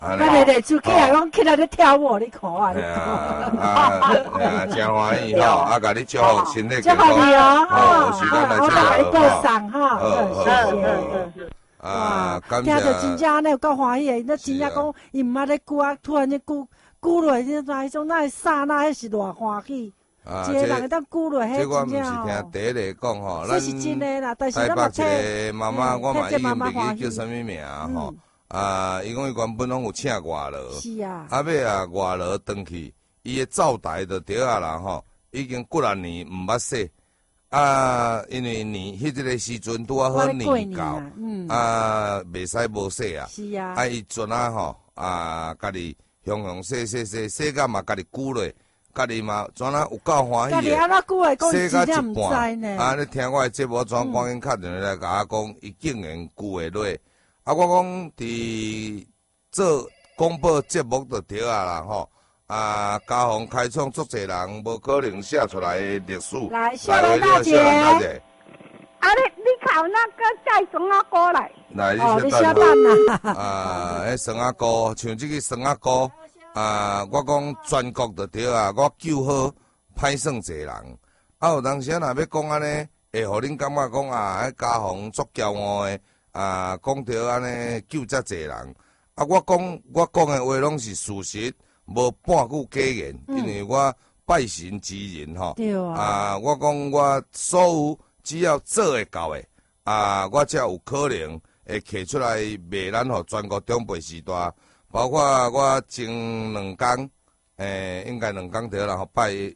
我日出起来，我起来咧跳舞，你看啊！ 真欢喜吼，甲你祝福身体健康。 祝福你哦， 有时间来我甲你过上哈， 谢谢。感谢。 听着真正安尼有够欢喜的，那真正讲伊毋捌咧鼓啊，突然间鼓落，那种那刹那，迄是偌欢喜。一个人会当鼓落，迄真正吼。这我毋是听第一个讲吼， 这是真的啦，但是咱台北一个妈妈，我嘛已经袂记叫啥物名吼。伊讲伊原本拢有请外劳， 是啊， 尾外劳转去，伊的灶台就对啊啦吼，已经几啊年毋捌洗，因为迄个时阵拄好年到，袂使无洗啊， 是啊， 伊阵吼，家己香洗甲嘛家己鼓落，家己嘛阵有够欢喜的，洗到一半，你听我的节目，阵赶紧敲电话来甲我讲，伊竟然鼓会落。我讲伫做广播节目就对啊啦吼，嘉宏开创足侪人无可能写出来的历史。 来，小兰大姐。 你考那个带孙阿哥来。 来， 你小等啊。迄孙阿哥，像这个孙阿哥，我讲全国就对啊，我救好歹算侪人。有当时若要讲安尼，会互恁感觉讲迄嘉宏足骄傲的。讲到安尼救遮济人，我讲的话拢是事实，无半句假言，因为我拜神之人吼。 对啊。 我讲我所有只要做会到的，我才有可能会摕出来卖咱互全国中北时代，包括我前2天，应该2天对啦，吼拜一，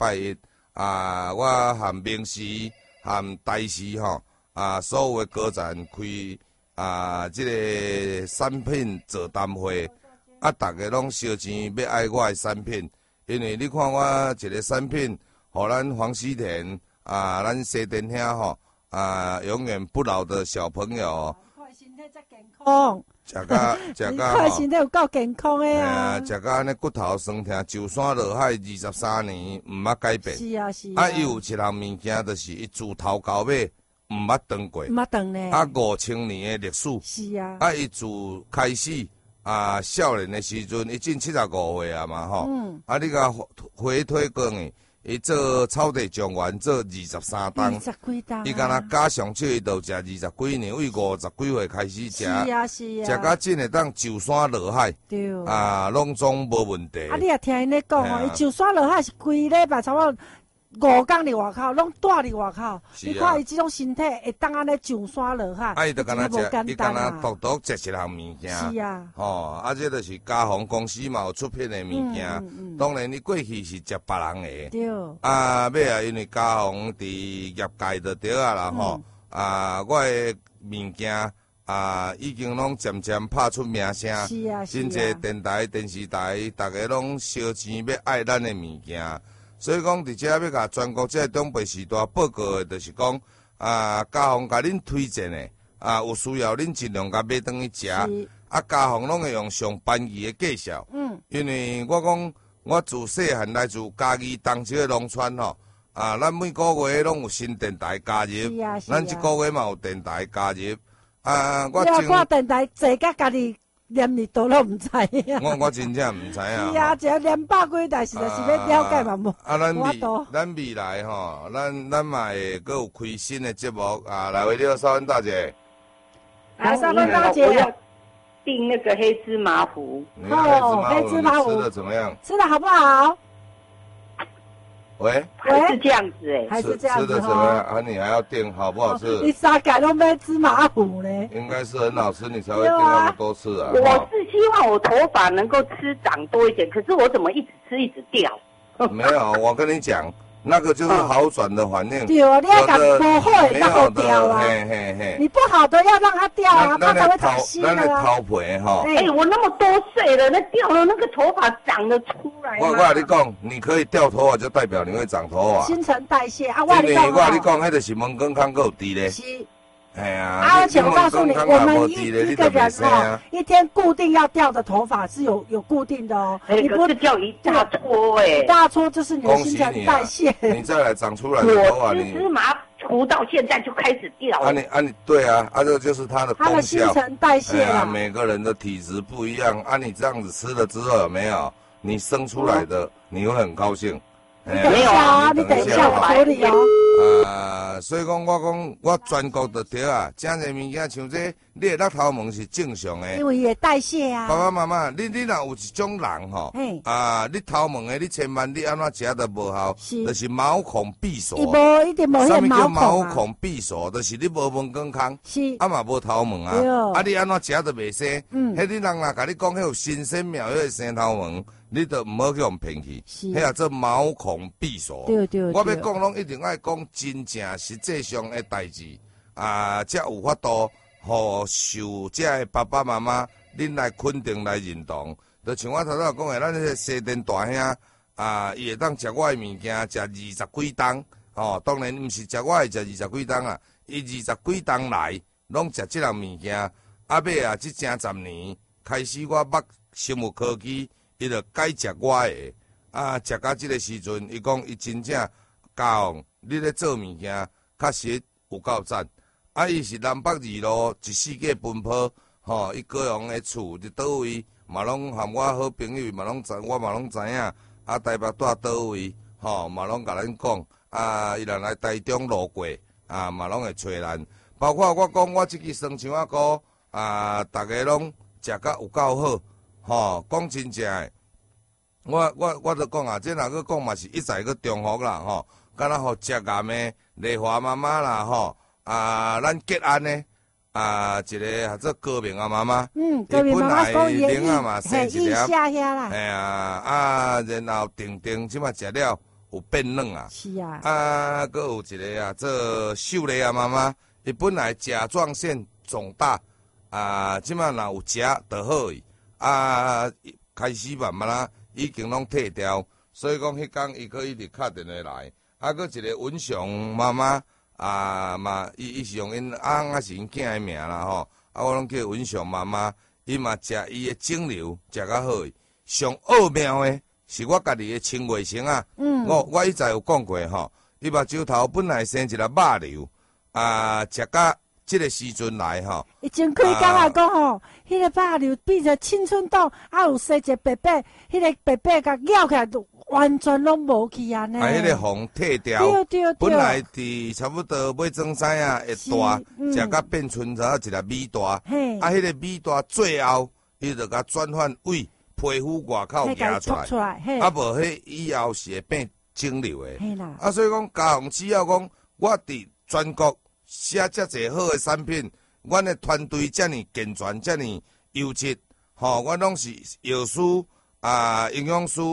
我含明时含大时吼。所有的歌站开这个产品座谈会，大家拢烧钱要爱我的产品，因为你看我一个产品，互咱黄西田咱西田兄吼永远不老的小朋友， 看身体才健康， 食甲看身体有够健康的啊， 食甲安尼骨头酸痛，就山落海23年毋捌改变， 是啊是伊有一项物件，就是伊自头到尾。毋捌断过， 毋捌断呢。 5000年的历史。 是啊。 伊自开始少年的时阵，伊进75岁啊嘛吼。你甲回推过去，伊做草地状元做23档。 20几档。 伊敢若加上少，伊就食20几年，为50几岁开始食。 是啊是啊。 食甲真会当就山落海。 对。 拢总无问题。 你也听因咧讲吼，伊就山落海是规礼拜差不多。5天伫外口，拢住伫外口。你看伊即种身体会当安尼上山落海， 伊就敢若食，伊敢若独独食一项物件。 是啊。 这就是嘉宏公司嘛有出品的物件。当然，你过去是食别人的。 对。 因为嘉宏伫业界就对啊啦吼。我的物件已经拢渐渐拍出名声。 是啊。 真侪电台、电视台，大家拢烧钱要爱咱的物件。所以讲，伫遮要甲全国这中北时代报告的，就是讲，嘉宏甲恁推荐的，有需要恁尽量甲买转去食。嘉宏拢会用上便宜的介绍。因为我讲，我自细汉来自嘉义东这个农村吼，咱每个月拢有新电台加入，咱一个月嘛有电台加入。 我电台坐甲家己。连你都拢毋知影。 我真正毋知影。 是啊，一连100几台，实在是要了解嘛无。 咱未来吼，咱嘛会阁有开新的节目来为了少恩大姐。 来，少恩大姐。 我要订那个黑芝麻糊。 黑芝麻糊吃的怎么样？ 吃的好不好？ 喂， 还是这样子还是这样子吃的怎么样？你还要订好不好吃？ 你啥改都买芝麻糊呢？ 应该是很好吃，你才会订那么多次啊。 我是希望我头发能够长多一点，可是我怎么一直吃一直掉？ 没有，我跟你讲，那个就是好转的反应。 对哦，你要讲不好的才会掉啊。你不好的要让它掉啊，它才会长新的啊。 那个头皮哈。 我那么多岁了，那掉了那个头发长得出来。 我跟你讲，你可以掉头发，就代表你会长头发。 新陈代谢啊， 我跟你讲，那就是门更康够低咧。 而且我告诉你，我们一个人一天固定要掉的头发是有固定的哦。 你不是掉一大撮一大撮就是你的新陈代谢。 你再来长出来的头发， 我吃芝麻涂到现在就开始掉了。 你对啊，这个就是它的功效。 它的新陈代谢啦。 每个人的体质不一样你这样子吃了之后有没有？你生出来的你会很高兴。 没有啊，你等一下我处理哦。 所以讲我讲我全国就对啊，真侪物件像这，你的落头毛是正常的， 因为也代谢啊。 爸爸妈妈，你若有一种人吼，你头毛的你千万你安怎食都无效，就是毛孔闭锁。 一定无什么叫毛孔闭锁？就是你无毛健康， 是嘛无头毛啊，你安怎食都袂生。迄啲人甲你讲，迄有新生苗，迄会生头毛。你都唔好去用骗去，迄啊做毛孔闭锁。 对。 我要讲拢一定爱讲真正实际上的代志，才有法度，互受这的爸爸妈妈，恁来肯定来认同。就像我头头讲的，咱迄西电大兄，伊会当食我的物件，食20几吨，当然毋是食我的食20几吨啊，伊20几吨来，拢食这样物件。尾这正10年开始，我捌生物科技。伊就改食我的，食到即个时阵，伊讲伊真正教你咧做物件，确实有够赞。伊是南北二路一世界奔波，伊高雄的厝伫倒位，嘛拢含我好朋友，嘛拢知，我嘛拢知影。台北住倒位，嘛拢甲咱讲。伊若来台中路过，嘛拢会找咱。包括我讲我即支酸肠仔糕，大家拢食甲有够好。讲真正诶，我著讲这若去讲嘛是一再去重复啦，敢若互食癌诶丽华妈妈啦，咱吉安诶，一个做高明啊妈妈， 高明妈妈讲伊囡嘛生一粒， 啦， 然后定即马食了有变软啊， 是啊， 搁有一个做秀丽啊妈妈，伊本来甲状腺肿大，即马若有食就好伊。开始慢慢啦，已经拢退掉，所以讲迄天伊可以直敲电话来。搁一个文祥妈妈嘛，伊是用因翁是因囝的名啦我拢叫文祥妈妈，伊嘛食伊的肿瘤食较好。上奥妙的是我家己的亲卫生啊，我以前有讲过伊目睭头本来生一粒肉瘤，食到这个时阵来伊前几工讲迄个肉瘤变成青春痘，有生一个白白，迄个白白甲咬起来，完全拢无去安尼。 迄个红退掉， 对。 本来伫差不多尾装衫会大，食到变成一粒米大。迄个米大最后，伊就甲转换为皮肤外口夹出来，无迄以后是会变肿瘤的。所以讲嘉宏只要讲，我伫全国。写遮济好的产品，阮的团队遮尔健全，遮尔优质，阮拢是药师营养师，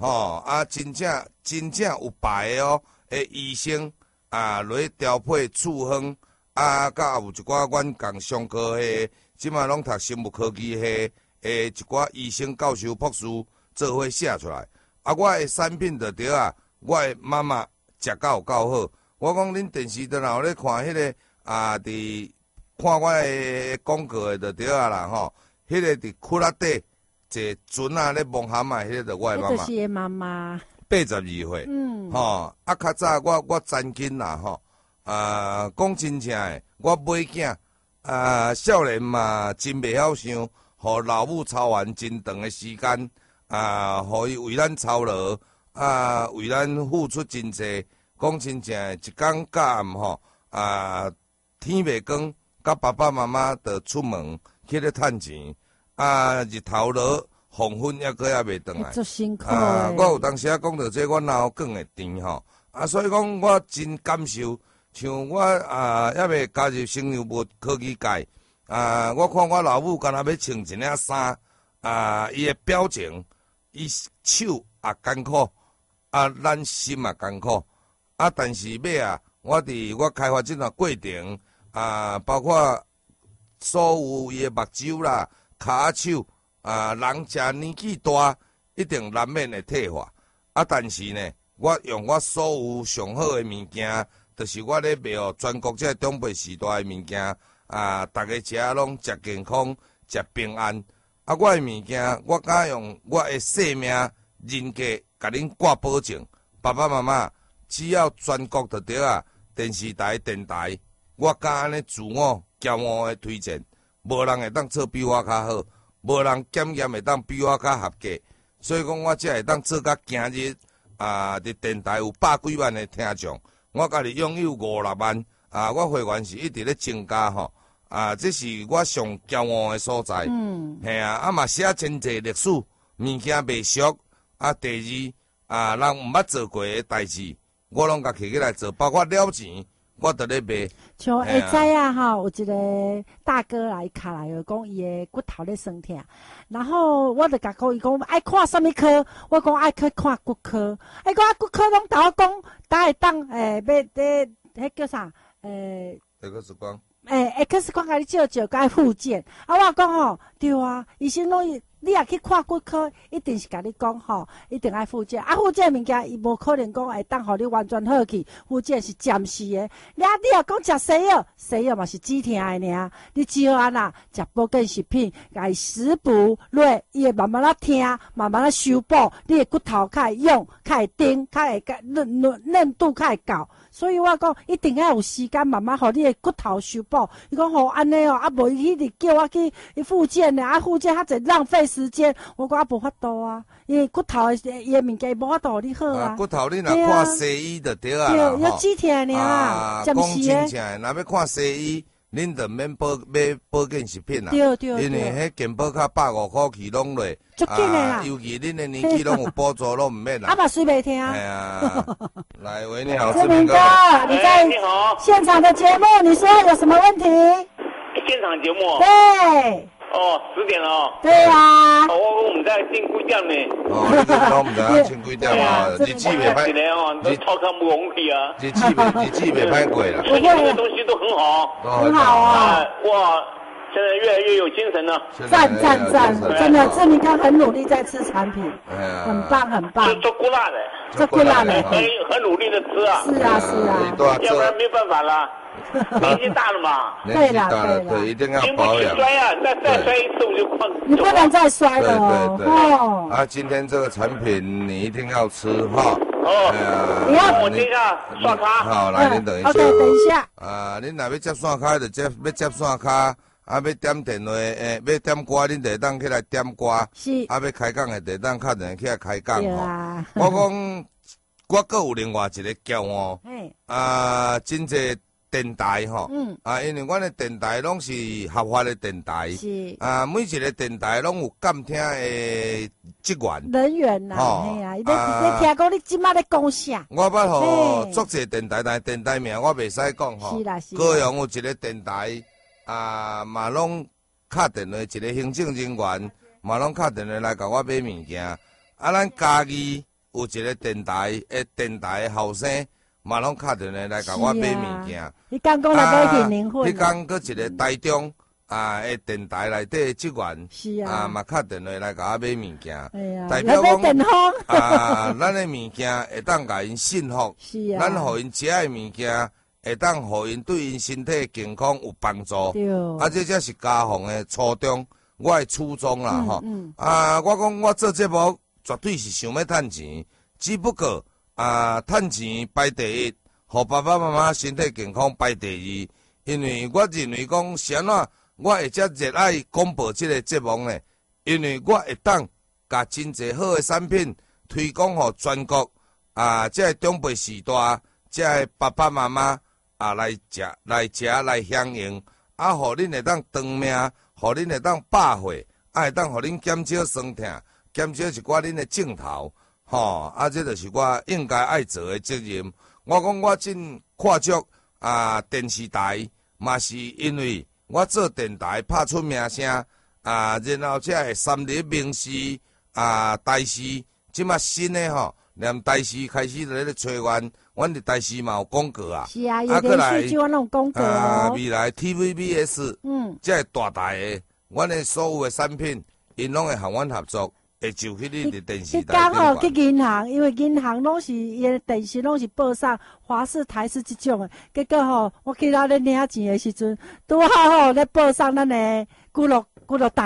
真正有牌的医生落去调配处方，甲有一寡阮共上课的，即马拢读生物科技系一寡医生教授博士做伙写出来。我的产品就对我的妈妈食到有够好。我讲恁电视台有咧看迄个伫看我的广告的就对啦迄个伫库拉底一船咧望海嘛，迄个就我的妈妈。 就是妈妈。 82岁。较早我真紧啦讲真正诶，我买囝少年嘛真袂晓想，互老母操完真长的时间互伊为咱操劳为咱付出真济。讲真正，一天到暗天未光，甲爸爸妈妈就出门去咧趁钱，日头落黄昏还阁也袂转来。 足辛苦我有当时讲到这，我脑梗会甜所以讲我真感受，像我还未加入生物科技界，我看我老母敢若要穿一领衫，伊的表情，伊手也艰苦，咱心也艰苦。但是尾我伫我开发这段过程，包括所有伊的目睭啦、骹手，人食年纪大，一定难免会退化。但是呢，我用我所有上好的物件，就是我咧卖予全国这长辈时代的物件，大家食拢食健康、食平安。我的物件，我敢用我的性命、人格，甲恁挂保证，爸爸妈妈。只要全国就对电视台、电台，我敢安尼自我骄傲的推荐，无人会当做比我较好，无人检验会当比我较合格，所以讲我才会当做到今日伫电台有100几万的听众，我家己拥有5-6万，我会员是一直咧增加吼，这是我上骄傲的所在，嘿嘛写真济历史，物件袂俗，第二人毋捌做过的代志。我拢甲摕起来做，包括了钱，我都咧卖。 像会知啊，有一个大哥来卡来就讲伊的骨头咧酸痛，然后我就甲讲伊讲爱看什么科，我讲爱去看骨科，讲骨科拢甲我讲，当会当要迄叫啥 X 光。 X 光甲你照，甲伊复健。我讲吼，对啊，医生拢你若去看骨科，一定是甲你讲吼，一定爱复健。复健物件伊无可能讲会当互你完全好去，复健是暂时的。你若讲食西药，西药嘛是止痛的尔。你只好安那食保健食品，甲伊食补落，伊会慢慢啊听，慢慢啊修补，你的骨头较会用，较会顶，较会韧度较会够。所以我讲一定要有时间慢慢互你的骨头修补。伊讲吼安尼哦，无伊迄日叫我去复健呢，复健较侪浪费时间。我讲无法度啊，因为骨头伊的物件无法度互你好啊。 骨头你若看西医就对啊啦， 对，要止痛尔，暂时的。讲真正，若要看西医，恁就免买保健食品啦。 对， 因为迄健保卡150块起拢落。 足紧的啦， 尤其恁的年纪拢有补助，拢毋免啦。 嘛水袂听。 哎呀，来，喂，你好， 志明哥，你在现场的节目，你说有什么问题？ 现场节目。 对。 10点了。 对呀。 我们在进几点呢？ 你这我们在进几点啊？日子袂歹。 都超看不容易啊。 日子袂歹过啦。 最近的东西都很好。 很好啊。 哇！现在越来越有精神了， 赞！真的，志明哥很努力在吃产品，很棒。 做过辣的，很努力的吃啊。 是啊， 要不然没办法啦。年纪大了嘛， 对，一定要保养。 经不起摔啊，再摔一次我就困。 你不能再摔了。 对。今天这个产品你一定要吃哈。 你要我接一下刷卡。 好，来，您等一下。 OK，等一下。 恁若要接刷卡就要接刷卡。要点电话，要点歌，恁就当起来点歌。 是。 要开讲的，就当敲电话起来开讲吼。我讲，我阁有另外一个骄傲。真济电台吼。因为阮的电台拢是合法的电台。 是。 每一个电台拢有监听的职员。 人员呐，嘿啊，你听讲你即马咧讲啥？ 我捌吼足济电台，但电台名我袂使讲吼。 是啦。 高雄有一个电台。嘛拢敲电话，一个行政人员嘛拢敲电话来甲我买物件。咱嘉义有一个电台后生嘛拢敲电话来甲我买物件。 你刚讲来买年货。 你讲搁一个台中的电台内底的职员。 是啊。 嘛敲电话来甲我买物件。 哎呀。 代表讲咱的物件会当甲因信服。 是啊。 咱互因食的物件。会当互因对因身体健康有帮助，这才是家访的初衷，我的初衷啦吼。我讲我做节目绝对是想要趁钱，只不过趁钱排第一，互爸爸妈妈身体健康排第二。因为我认为讲是安怎，我会遮热爱广播这个节目呢？因为我会当甲真济好的产品推广互全国这长辈时代，这爸爸妈妈。来食来享用，互恁会当长命，互恁会当百岁，会当互恁减少酸痛，减少一寡恁的镜头，这就是我应该爱做的责任。我讲我真看足电视台，嘛是因为我做电台拍出名声，然后才会参入名师大师，即马新的连大师开始就咧找阮伫大师嘛有广告啊。 是啊，有连续剧阮拢有广告哦。 未来 TVBS，这大台的，阮的所有的产品，因拢会和阮合作，会就去你的电视台。 刚好去银行，因为银行拢是伊的电视拢是报上华视、台视即种的，结果我去到咧领钱的时阵，拄好咧报上咱的娱乐档。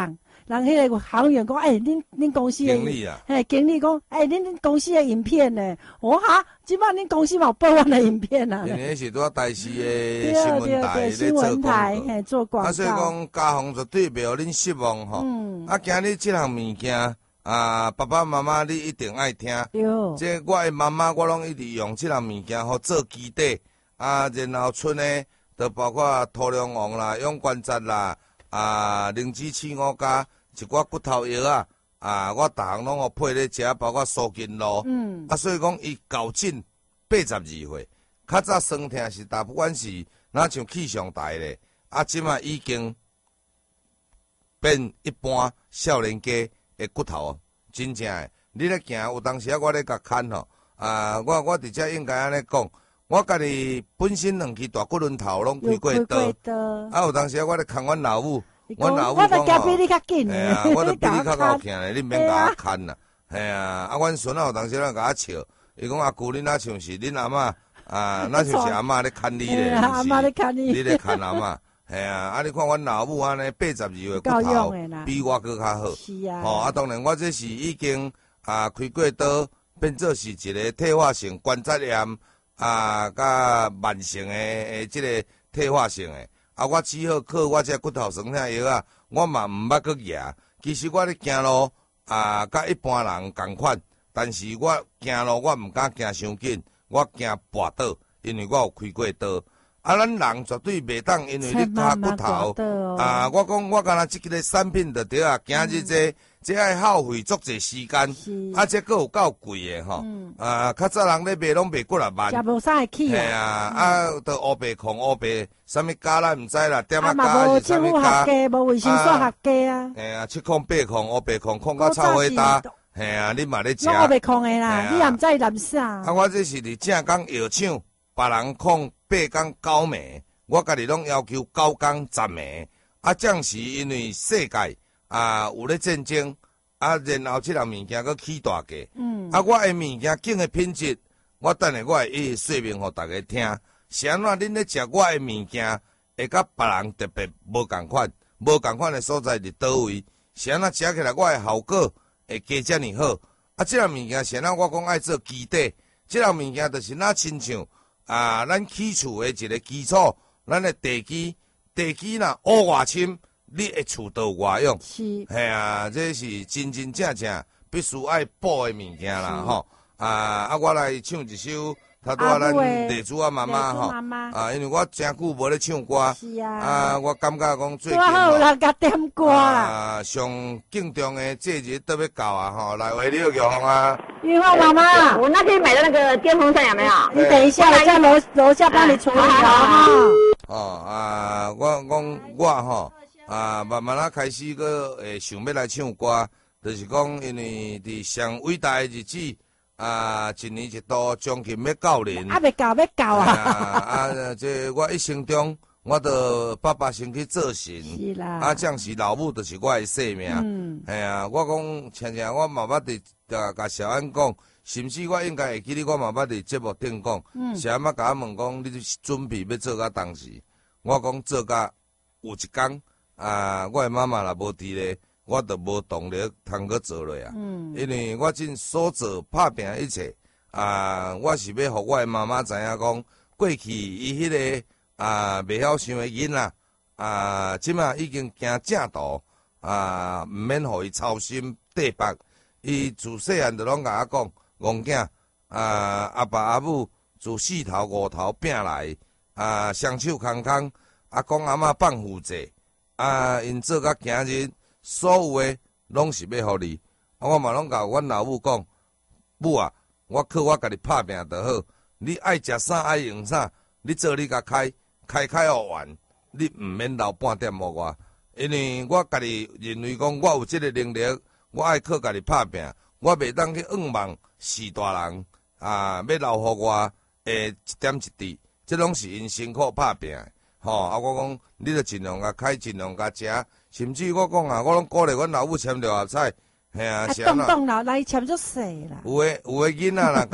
人迄个行员讲，恁公司的经理啊， 经理讲，恁公司的影片呢？我哈，即摆恁公司嘛有播我的影片啊。 因为是拄台视的新闻台咧做广告， 做广告。 所以讲家访绝对袂互恁失望吼。今日即项物件。爸爸妈妈，你一定爱听。这我的妈妈，我拢一直用这项物件好做基底。然后剩的，就包括土壤王啦、勇关节啦、灵芝刺五加一寡骨头药我逐项拢互配咧食，包括苏筋露。所以讲伊较紧82岁，较早酸痛是不管是哪像气象台咧，即马已经变一般少年家。的骨头真正诶，你咧行有当时我咧甲看吼，我伫遮应该安尼讲，我家己本身两支大骨轮头拢开过刀，有当时我咧看阮老母，阮老母讲吼，我就比你较高行咧，你免甲我看啦，阮孙有当时咧甲我笑，伊讲阿舅你哪像是恁阿嬷哪像是阿嬷咧看你咧， 阿嬷咧看你， 你咧看阿嬷。你看阮老母安尼82岁骨头，比我搁较好。 是啊。 当然我这是已经开过刀，变做是一个退化性关节炎甲慢性的即个退化性的。我只好靠我这骨头酸痛药我嘛毋捌搁举。其实我咧行路甲一般人共款，但是我行路我毋敢行伤紧，我惊跋倒，因为我有开过刀。咱人绝对袂当，因为你骹骨头我讲我敢若即个产品就对啊，今日这爱耗费足侪时间，这佫有够贵的吼。较早人咧卖拢卖几啊万， 食无啥会起都乌白控乌白，啥物胶咱毋知啦，点嘛无政府合格，无卫生所合格 7控8控乌白控控到臭火大，你嘛咧食。 拢乌白控的啦，你也毋知蓝啥。 我这是伫正港药厂，别人控8工9暝，我家己拢要求9工10暝。这样是因为世界有咧战争，然后即项物件佫起大价。我的物件景的品质，我等下我会一说明互大家听。是安怎恁咧食我的物件，会甲别人特别无共款，无共款的所在伫倒位？是安怎食起来我的效果会加遮尔好？即项物件是安怎我讲爱做基底？即项物件就是若亲像咱起厝的一个基础，咱的地基若乌外深，你的厝都有外用。 是。 这是真真正正必须爱补的物件啦吼。我来唱一首，他拄咱地主妈妈吼。因为我真久无咧唱歌。 是啊。 我感觉讲最近好有人甲点歌啦。 上敬重的节日都要到吼，来为你玉凤玉凤妈妈， 我那天买的那个电风扇有没有？ 你等一下，我在楼下帮你处理哈。 我讲我吼慢慢开始个想要来唱歌，就是讲因为伫上伟大的日子一年一度将近要到年， 要到这我一生中，我着爸爸先去做神， 是啦， 这样是老母，就是我的生命。我讲常我嘛捌伫甲小安讲，甚至我应该会记得，我嘛捌伫节目顶讲，小安甲我问讲，你准备要做到当时？我讲做到有一天，我的妈妈若无伫咧，我就无动力通去做落因为我真所做拍拼一切，我是要互我的妈妈知影讲，过去伊迄个袂晓想的囡仔，即马已经行正道，毋免互伊操心地北。伊自细汉就拢甲我讲，戆囝，阿爸阿母自4头5头拼来，双手空空，阿公阿嬷放负债，因做到今日，所有的拢是要互你。我嘛拢甲阮老母讲，母啊，我靠我家己拍拼就好。你爱食啥爱用啥，你做你甲开互完，你毋免留半点互我，因为我家己认为讲，我有即个能力。我爱靠家己拍拼，我袂当去仰望4大人要留互我一点一滴，这拢是因辛苦拍拼的。我讲你着尽量甲开，尽量甲食，甚至我讲我拢鼓励阮老母签六合彩，是安怎？ 动啦，来签足细啦。 有的囡仔啦，敢若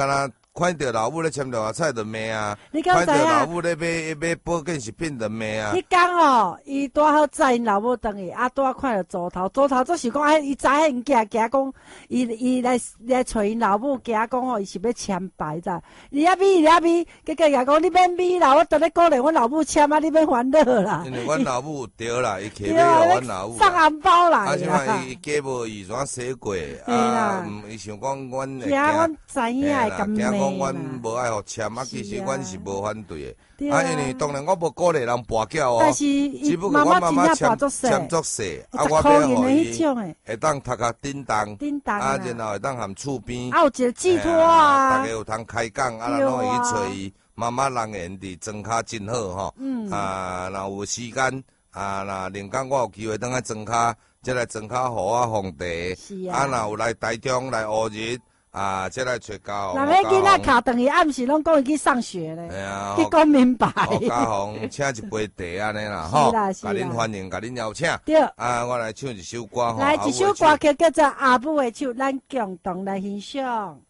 看到老母咧签电话册就骂啊， 你敢知影？ 看到老母咧买保健食品就骂啊。 迄天哦，伊拄好载因老母转去，拄好看到组头做想讲，伊知影因行讲，伊来找因老母行讲哦，伊是要签牌咋？你阿咪，结果讲你免咪啦，我等咧鼓励阮老母签啊，你免烦恼啦。 因为阮老母对啦，伊客买互阮老母送红包来啦。 即摆伊家无预算洗过，伊想讲阮会惊，阮知影会咁惊讲阮骂无爱互签啊，其实阮是无反对的。因为当然我无鼓励人跋筊哦，只不过我妈妈签足细，我要互伊会当读下叮当，然后会当含厝边， 有一个寄托啊， 大家有通开讲，然后去找伊。妈妈人缘伫庄脚真好吼，若有时间若另讲我有机会当去庄脚，再来庄脚互我皇帝，若有来台中来学日，再来找教。 人迄囡仔卡等伊暗时拢讲伊去上学咧，去讲明白。 家红请一杯茶安尼啦，吼，甲恁欢迎，甲恁邀请。 对， 我来唱一首歌吼。 来一首歌曲叫做《阿母的手》，咱共同来欣赏。